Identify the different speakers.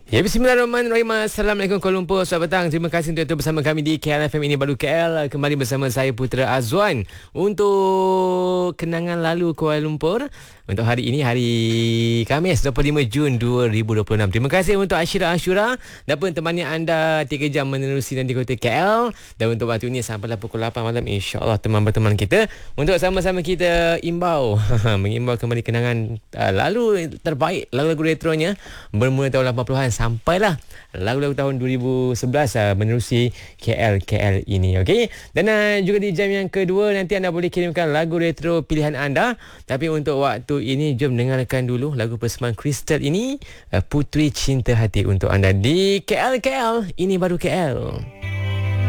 Speaker 1: Ya, bismillahirrahmanirrahim. Assalamualaikum Kuala Lumpur. Selamat petang. Terima kasih untuk bersama kami di KLFM Ini Baru KL. Kembali bersama saya Putra Azwan untuk kenangan lalu Kuala Lumpur. Untuk hari ini, hari Khamis 25 Jun 2026. Terima kasih untuk Ashira Ashura dapat temani anda 3 jam menerusi dan di kota KL. Dan untuk waktu ini sampailah pukul 8 malam, insyaAllah teman-teman kita untuk sama-sama kita mengimbau kembali kenangan lalu terbaik, lagu-lagu retronya bermula tahun 80-an sampailah lagu-lagu tahun 2011 menerusi KL ini, okey. Dan juga di jam yang kedua nanti anda boleh kirimkan lagu retro pilihan anda. Tapi untuk waktu ini jom dengarkan dulu lagu persembahan Crystal ini, Puteri Cinta Hati untuk anda di KL. Ini baru KL.